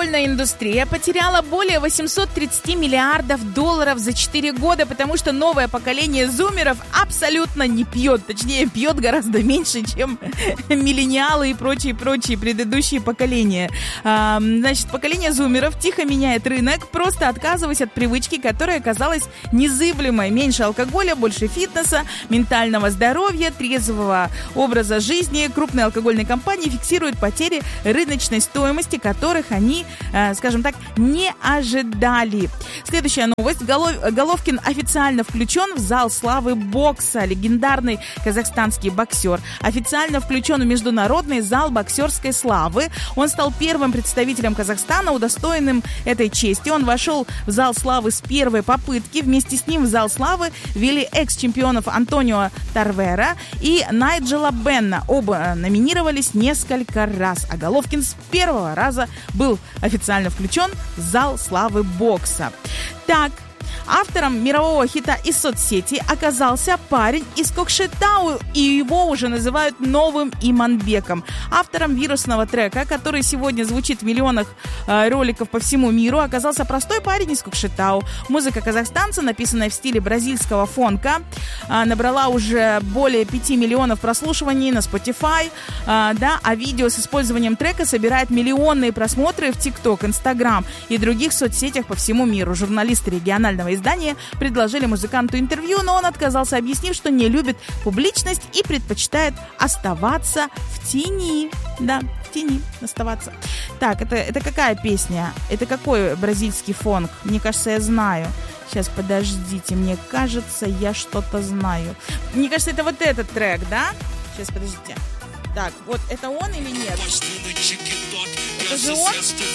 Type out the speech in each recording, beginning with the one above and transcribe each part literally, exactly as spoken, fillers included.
алкогольная индустрия потеряла более восемьсот тридцать миллиардов долларов за четыре года, потому что новое поколение зумеров абсолютно не пьет. Точнее, пьет гораздо меньше, чем миллениалы и прочие-прочие предыдущие поколения. А, значит, поколение зумеров тихо меняет рынок, просто отказываясь от привычки, которая казалась незыблемой. Меньше алкоголя, больше фитнеса, ментального здоровья, трезвого образа жизни. Крупные алкогольные компании фиксируют потери рыночной стоимости, которых они, э, скажем так, не ожидали. Следующая новость. Голов... Головкин официально включен в зал славы бокса. Легендарный казахстанский боксер официально включен в международный зал боксерской славы. Он стал первым представителем Казахстана, удостоенным этой чести. Он вошел в зал славы с первой попытки. Вместе с ним в зал славы ввели экс-чемпионов Антонио Тарвера и Найджела Бенна. Оба номинировались несколько раз, а Головкин с первого раза был официально включен в зал славы бокса. Так, автором мирового хита из соцсети оказался парень из Кокшетау, и его уже называют новым Иманбеком. Автором вирусного трека, который сегодня звучит в миллионах э, роликов по всему миру, оказался простой парень из Кокшетау. Музыка казахстанца, написанная в стиле бразильского фонка, э, набрала уже более пяти миллионов прослушиваний на Spotify, э, да, а видео с использованием трека собирает миллионные просмотры в TikTok, Instagram и других соцсетях по всему миру. Журналисты регионального издания предложили музыканту интервью, но он отказался, объяснив, что не любит публичность и предпочитает оставаться в тени. Да, в тени оставаться. Так, это, это какая песня? Это какой бразильский фонк? Мне кажется, я знаю. Сейчас, подождите, мне кажется, я что-то знаю. Мне кажется, это вот этот трек, да? Сейчас, подождите. Так, вот это он или нет? Это же он?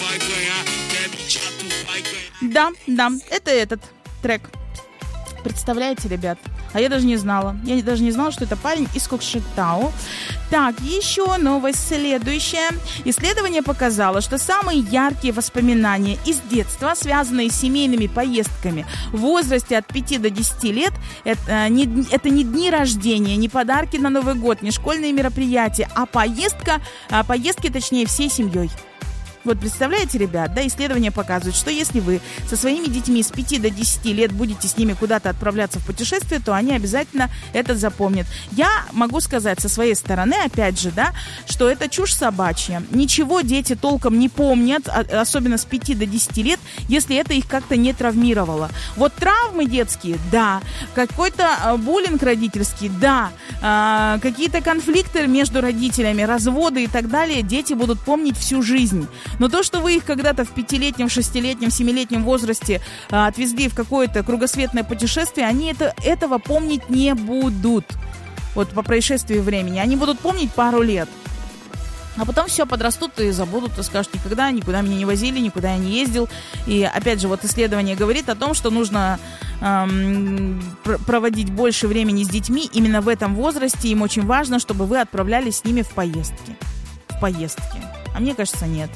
Да, да, это этот трек. Представляете, ребят? А я даже не знала. Я даже не знала, что это парень из Кокшетау. Так, еще новость следующая. Исследование показало, что самые яркие воспоминания из детства, связанные с семейными поездками в возрасте от пяти до десяти лет, это не, это не дни рождения, не подарки на Новый год, не школьные мероприятия, а поездка, а поездки, точнее, всей семьей. Вот представляете, ребят, да, исследования показывают, что если вы со своими детьми с пяти до десяти лет будете с ними куда-то отправляться в путешествие, то они обязательно это запомнят. Я могу сказать со своей стороны, опять же, да, что это чушь собачья. Ничего дети толком не помнят, особенно с пяти до десяти лет, если это их как-то не травмировало. Вот травмы детские, да, какой-то буллинг родительский, да, а, какие-то конфликты между родителями, разводы и так далее, дети будут помнить всю жизнь. Но то, что вы их когда-то в пятилетнем, шестилетнем, семилетнем возрасте а, отвезли в какое-то кругосветное путешествие, они это, этого помнить не будут. Вот по происшествии времени. Они будут помнить пару лет. А потом все, подрастут и забудут, и скажут, никогда, никуда меня не возили, никуда я не ездил. И опять же, вот исследование говорит о том, что нужно эм, пр- проводить больше времени с детьми именно в этом возрасте. Им очень важно, чтобы вы отправлялись с ними в поездки. В поездки. А мне кажется, нет.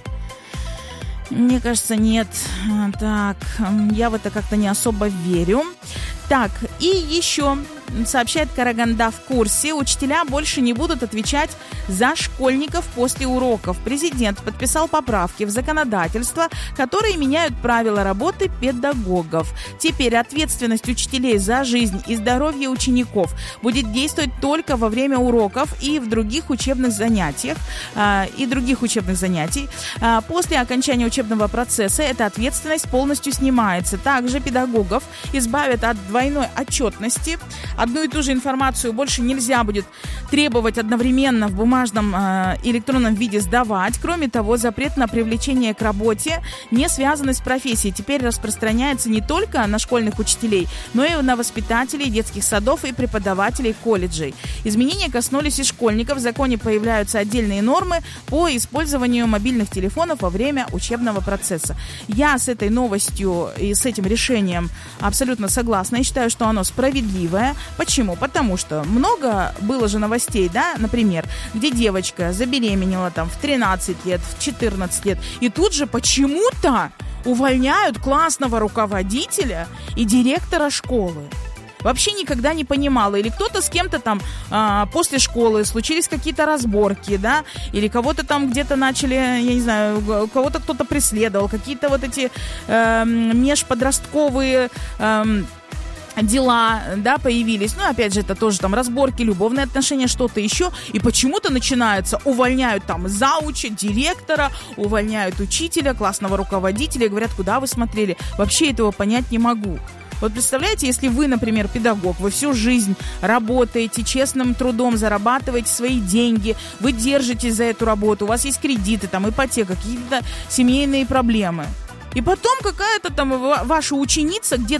Мне кажется, нет. Так, я в это как-то не особо верю. Так, и еще сообщает Караганда в курсе, учителя больше не будут отвечать за школьников после уроков. Президент подписал поправки в законодательство, которые меняют правила работы педагогов. Теперь ответственность учителей за жизнь и здоровье учеников будет действовать только во время уроков и в других учебных занятиях, э, и других учебных занятий. Э, после окончания учебного процесса эта ответственность полностью снимается. Также педагогов избавят от двойной отчетности. Одну и ту же информацию больше нельзя будет требовать одновременно в бумажном э, электронном виде сдавать. Кроме того, запрет на привлечение к работе, не связанный с профессией, теперь распространяется не только на школьных учителей, но и на воспитателей детских садов и преподавателей колледжей. Изменения коснулись и школьников. В законе появляются отдельные нормы по использованию мобильных телефонов во время учебного процесса. Я с этой новостью и с этим решением абсолютно согласна. Я считаю, что оно справедливое. Почему? Потому что много было же новостей, да, например, где девочка забеременела там в тринадцать лет, в четырнадцать лет, и тут же почему-то увольняют классного руководителя и директора школы. вообще никогда не понимала. Или кто-то с кем-то там а, после школы случились какие-то разборки, да, или кого-то там где-то начали, я не знаю, кого-то кто-то преследовал, какие-то вот эти э, межподростковые э, дела, да, появились. Ну, опять же, это тоже там разборки, любовные отношения, что-то еще. И почему-то начинается, увольняют там зауча, директора, увольняют учителя, классного руководителя, и говорят, куда вы смотрели? Вообще этого понять не могу. Вот представляете, если вы, например, педагог, вы всю жизнь работаете, честным трудом зарабатываете свои деньги, вы держитесь за эту работу, у вас есть кредиты, там, ипотека, какие-то семейные проблемы. И потом какая-то там ваша ученица где-то